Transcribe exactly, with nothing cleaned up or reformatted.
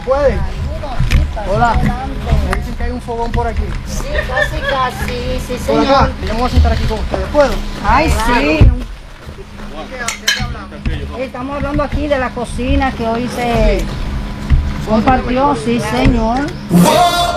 puede? Hola. Me dicen que hay un fogón por aquí. Sí, casi, casi, sí, Por señor. acá, yo me voy a sentar aquí con ustedes. ¿Puedo? Ay, sí. ¿De qué hablamos? Estamos hablando aquí de la cocina que hoy se compartió, sí, señor.